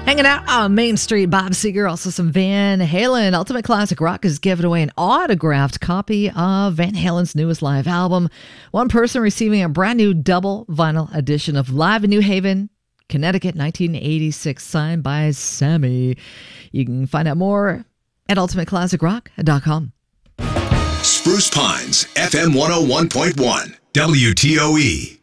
Hanging out on Main Street, Bob Seger, also some Van Halen. Ultimate Classic Rock is giving away an autographed copy of Van Halen's newest live album. One person receiving a brand new double vinyl edition of Live in New Haven, Connecticut, 1986, signed by Sammy. You can find out more at ultimateclassicrock.com. Spruce Pines, FM 101.1, WTOE.